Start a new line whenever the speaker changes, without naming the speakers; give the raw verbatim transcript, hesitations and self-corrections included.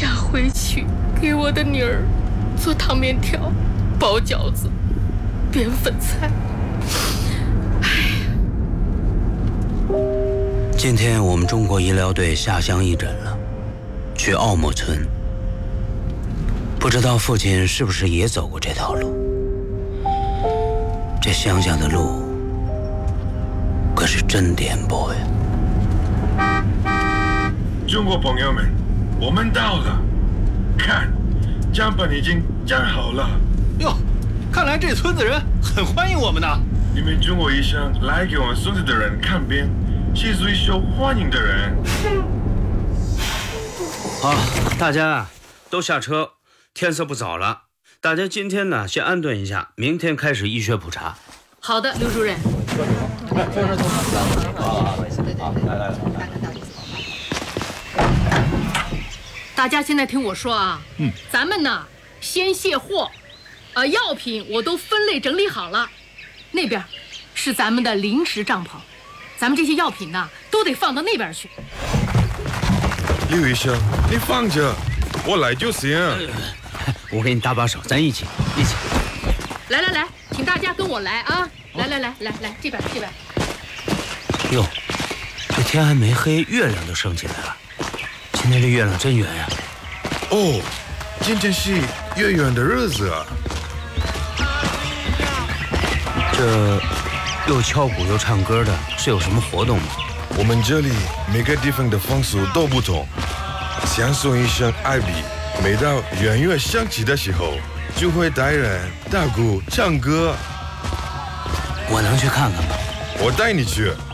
想回去给我的女儿做烫面条、包饺子、煸粉菜。哎呀！
今天我们中国医疗队下乡义诊了，去奥莫村。不知道父亲是不是也走过这条路？这乡下的路可是真颠簸呀！
中国朋友们，我们到了，看，酱本已经酱好了。
哟，看来这村子人很欢迎我们呢。
你们中国医生来给我们村子的人看病，是最受欢迎的人。
好，大家都下车，天色不早了。大家今天呢，先安顿一下，明天开始医学普查。
好的，刘主任。
来来来。
大家现在听我说啊，嗯，咱们呢先卸货，呃，药品我都分类整理好了，那边是咱们的临时帐篷，咱们这些药品呢都得放到那边去。
刘医生，你放着，我来就行。
我给你搭把手，咱一起一起。
来来来，请大家跟我来啊！来来来来来，这边这边。
哟，这天还没黑，月亮都升起来了。今天这月亮真圆呀！
哦，今天是月圆的日子啊。
这又敲鼓又唱歌的，是有什么活动吗？
我们这里每个地方的风俗都不同。相送一声爱比，每到圆月响起的时候，就会带人打鼓唱歌。
我能去看看吗？
我带你去。